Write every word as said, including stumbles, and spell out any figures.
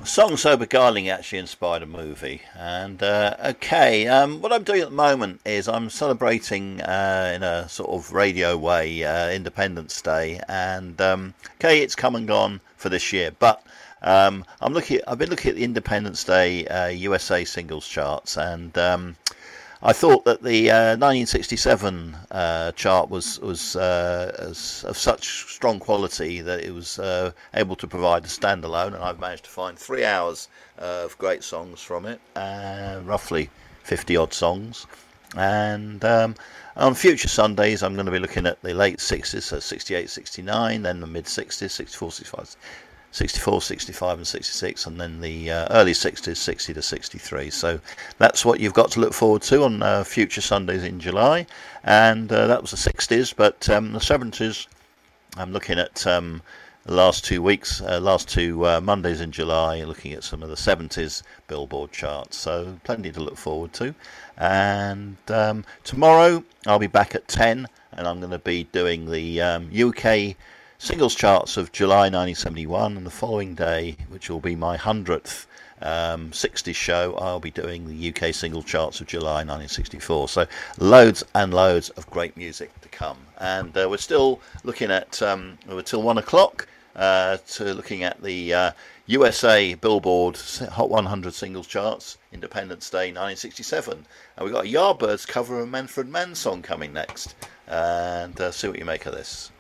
Song So Beguiling actually inspired a movie. And uh, okay, um, what I'm doing at the moment is I'm celebrating uh, in a sort of radio way uh, Independence Day, and um, okay, it's come and gone for this year, but um, I'm looking. I've been looking at the Independence Day uh, U S A singles charts, and um, I thought that the uh, nineteen sixty-seven uh, chart was was uh, as, of such strong quality that it was uh, able to provide a standalone, and I've managed to find three hours uh, of great songs from it, uh, roughly fifty odd songs. And um, on future Sundays, I'm going to be looking at the late sixties, so sixty-eight, sixty-nine, then the mid sixties, sixty-four, sixty-five. sixty-four, sixty-five and sixty-six, and then the uh, early sixties, sixty to sixty-three. So that's what you've got to look forward to on uh, future Sundays in July. And uh, that was the sixties, but um, the seventies, I'm looking at um, the last two weeks, uh, last two uh, Mondays in July, looking at some of the seventies Billboard charts. So plenty to look forward to. And um, tomorrow I'll be back at ten, and I'm going to be doing the um, U K singles charts of July nineteen seventy-one, and the following day, which will be my hundredth um, sixties show, I'll be doing the U K single charts of July nineteen sixty-four. So loads and loads of great music to come, and uh, we're still looking at um, we're till one o'clock uh, to looking at the uh, U S A Billboard Hot one hundred singles charts, Independence Day nineteen sixty-seven, and we've got a Yardbirds cover of a Manfred Mann song coming next, and uh, see what you make of this.